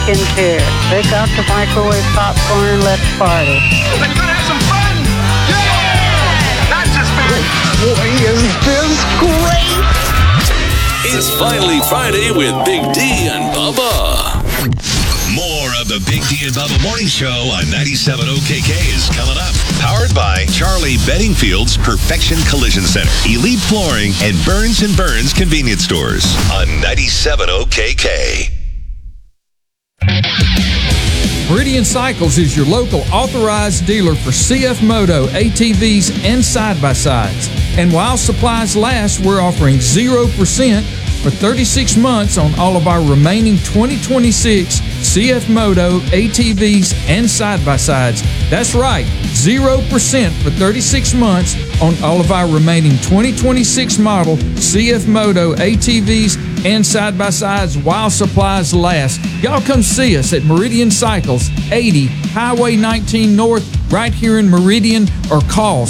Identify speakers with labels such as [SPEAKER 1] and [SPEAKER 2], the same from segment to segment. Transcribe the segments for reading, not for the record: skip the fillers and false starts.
[SPEAKER 1] rocking chair. Break out the microwave popcorn and let's party.
[SPEAKER 2] Are you gonna have some fun? Yeah! Not just fun.
[SPEAKER 3] Boy, is this great!
[SPEAKER 4] It's finally Friday with Big D and Bubba.
[SPEAKER 5] More of the Big D and Bubba Morning Show on 97 OKK is coming up. Powered by Charlie Beddingfield's Perfection Collision Center, Elite Flooring, and Burns & Burns Convenience Stores on 97 OKK.
[SPEAKER 6] Meridian Cycles is your local authorized dealer for CF Moto, ATVs, and side-by-sides. And while supplies last, we're offering 0% for 36 months on all of our remaining 2026 CF Moto, ATVs, and side-by-sides. That's right, 0% for 36 months on all of our remaining 2026 model CF Moto, ATVs, and side-by-sides while supplies last. Y'all come see us at Meridian Cycles, 80 Highway 19 North, right here in Meridian, or call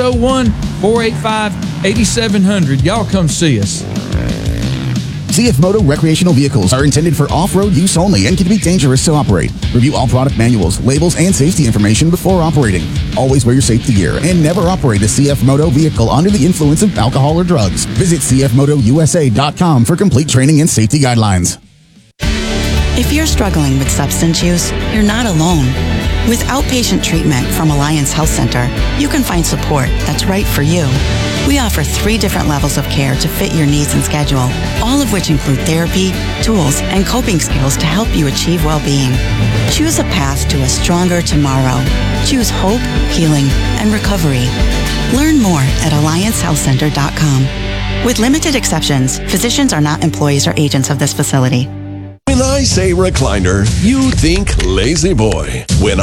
[SPEAKER 6] 601-485-8700. Y'all come see us.
[SPEAKER 7] CF Moto recreational vehicles are intended for off-road use only and can be dangerous to operate. Review all product manuals, labels, and safety information before operating. Always wear your safety gear and never operate a CF Moto vehicle under the influence of alcohol or drugs. Visit cfmotousa.com for complete training and safety guidelines.
[SPEAKER 8] If you're struggling with substance use, you're not alone. With outpatient treatment from Alliance Health Center, you can find support that's right for you. We offer 3 different levels of care to fit your needs and schedule, all of which include therapy, tools, and coping skills to help you achieve well-being. Choose a path to a stronger tomorrow. Choose hope, healing, and recovery. Learn more at alliancehealthcenter.com. With limited exceptions, physicians are not employees or agents of this facility.
[SPEAKER 9] When I say recliner, you think lazy boy. When